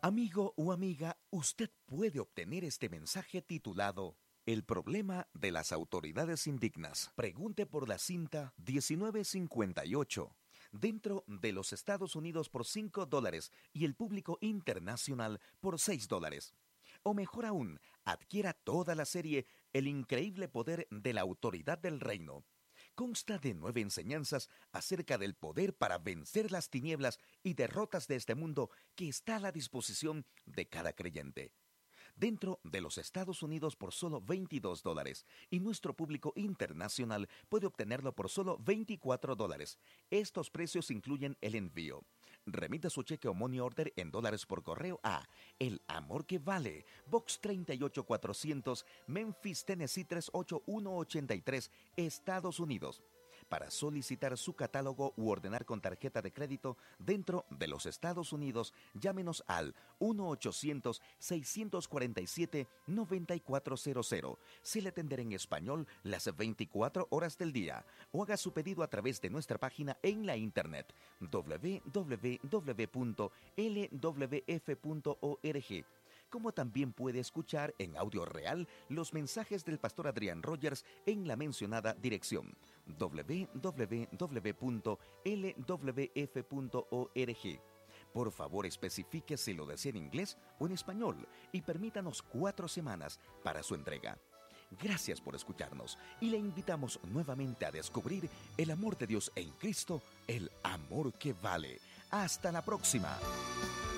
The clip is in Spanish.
Amigo o amiga, usted puede obtener este mensaje titulado El problema de las autoridades indignas. Pregunte por la cinta 1958. Dentro de los Estados Unidos por $5 y el público internacional por $6. O mejor aún, adquiera toda la serie El increíble poder de la autoridad del reino. Consta de 9 enseñanzas acerca del poder para vencer las tinieblas y derrotas de este mundo que está a la disposición de cada creyente. Dentro de los Estados Unidos por solo $22 y nuestro público internacional puede obtenerlo por solo $24. Estos precios incluyen el envío. Remita su cheque o money order en dólares por correo a El Amor que Vale, Box 38400, Memphis, Tennessee 38183, Estados Unidos. Para solicitar su catálogo u ordenar con tarjeta de crédito dentro de los Estados Unidos, llámenos al 1-800-647-9400. Se le atenderá en español las 24 horas del día. O haga su pedido a través de nuestra página en la internet www.lwf.org. Como también puede escuchar en audio real los mensajes del pastor Adrián Rogers en la mencionada dirección www.lwf.org. Por favor, especifique si lo desea en inglés o en español y permítanos 4 semanas para su entrega. Gracias por escucharnos y le invitamos nuevamente a descubrir el amor de Dios en Cristo, el amor que vale. Hasta la próxima.